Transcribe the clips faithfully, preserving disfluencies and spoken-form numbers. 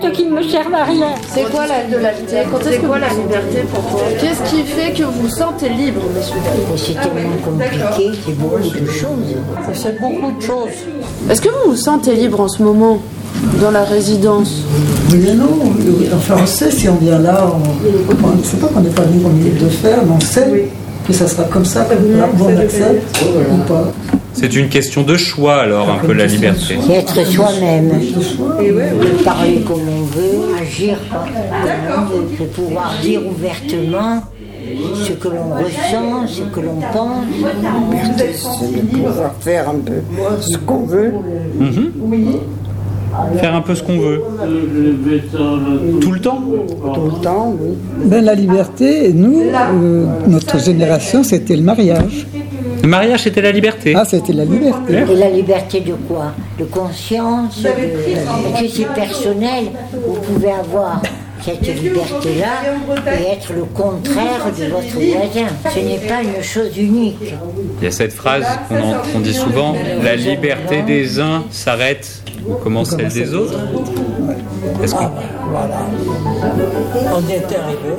concepts qui ne me servent à rien. C'est quoi la, de la, c'est quoi la liberté pour toi? Qu'est-ce qui fait que vous vous sentez libre, monsieur? C'est tellement compliqué, c'est beaucoup de choses. C'est beaucoup de choses. Est-ce que vous vous sentez libre en ce moment dans la résidence? Mais non, enfin on sait si on vient là, on ne sait pas qu'on n'est pas libre de faire, mais on sait que ça sera comme ça, que on accepte ou pas. C'est une question de choix alors, un peu la liberté. C'est être soi-même, parler comme on veut, agir comme on veut, de pouvoir dire ouvertement ce que l'on ressent, ce que l'on pense. Liberté, c'est de pouvoir faire un peu ce qu'on veut. Mmh. Faire un peu ce qu'on veut. Tout le temps? Tout le temps, oui. Ben, la liberté, nous, euh, notre génération, c'était le mariage. Le mariage, c'était la liberté. Ah, c'était la liberté. Et la liberté de quoi? De conscience, de... que c'est personnel. Vous pouvez avoir cette liberté-là et être le contraire de votre voisin. Ce n'est pas une chose unique. Il y a cette phrase qu'on, en, qu'on dit souvent, la liberté des uns s'arrête où commence celle des autres. Est-ce que... Ah, voilà. On est arrivé.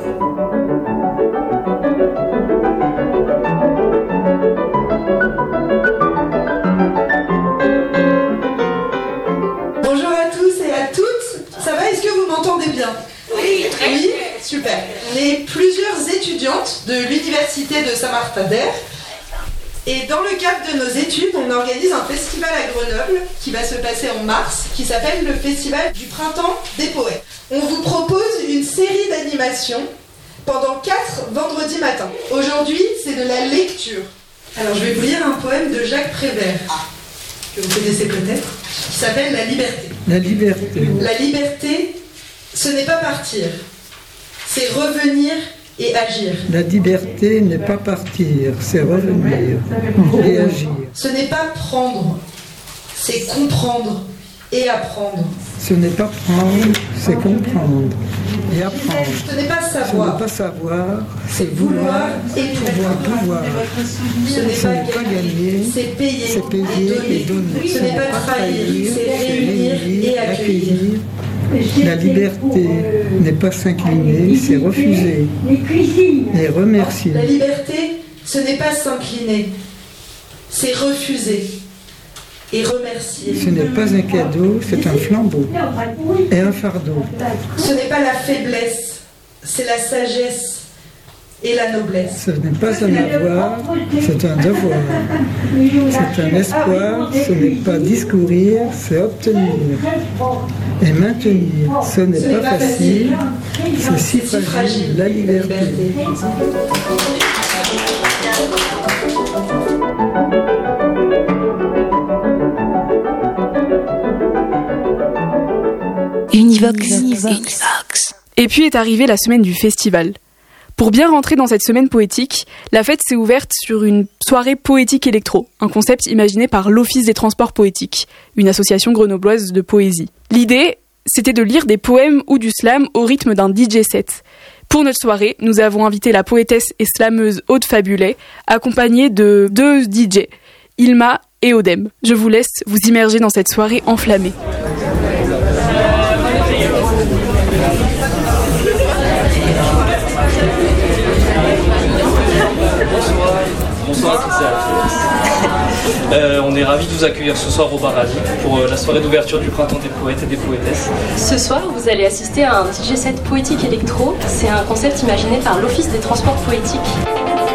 Bonjour à tous et à toutes. Ça va, est-ce que vous m'entendez bien? Oui, oui, super. On est plusieurs étudiantes de l'université de Saint-Martin-d'Air. Et dans le cadre de nos études, on organise un festival à Grenoble qui va se passer en mars, qui s'appelle le Festival du Printemps des Poètes. On vous propose une série d'animations pendant quatre vendredis matins. Aujourd'hui, c'est de la lecture. Alors, je vais vous lire un poème de Jacques Prévert, que vous connaissez peut-être, qui s'appelle La Liberté. La liberté. La liberté, ce n'est pas partir, c'est revenir et agir. La liberté n'est pas partir, c'est revenir et agir. Ce n'est pas prendre, c'est comprendre et apprendre. Ce n'est pas prendre, c'est comprendre et apprendre. Ce n'est pas Ce savoir, n'est pas savoir, c'est vouloir vouloir et et pouvoir. pouvoir. Ce n'est Ce pas n'est pas gagner, c'est payer, c'est payer et donner. Ce n'est pas trahir, c'est réunir et accueillir. La liberté n'est pas s'incliner, c'est refuser et remercier. La liberté, ce n'est pas s'incliner, c'est refuser et remercier. Ce n'est pas un cadeau, c'est un flambeau et un fardeau. Ce n'est pas la faiblesse, c'est la sagesse et la noblesse. Ce n'est pas un avoir, c'est un devoir. C'est un espoir, ce n'est pas discourir, c'est obtenir. Et maintenir, ce n'est Ce n'est pas pas facile, c'est si c'est si fragile, fragile, la liberté. Univox. Univox. Et puis est arrivée la semaine du festival. Pour bien rentrer dans cette semaine poétique, la fête s'est ouverte sur une soirée poétique électro, un concept imaginé par l'Office des transports poétiques, une association grenobloise de poésie. L'idée, c'était de lire des poèmes ou du slam au rythme d'un D J set. Pour notre soirée, nous avons invité la poétesse et slameuse Aude Fabulet, accompagnée de deux D J, Ilma et Odem. Je vous laisse vous immerger dans cette soirée enflammée. Bonsoir, c'est euh, on est ravis de vous accueillir ce soir au Paradis pour euh, la soirée d'ouverture du Printemps des Poètes et des Poétesses. Ce soir, vous allez assister à un D J set poétique électro. C'est un concept imaginé par l'Office des transports poétiques.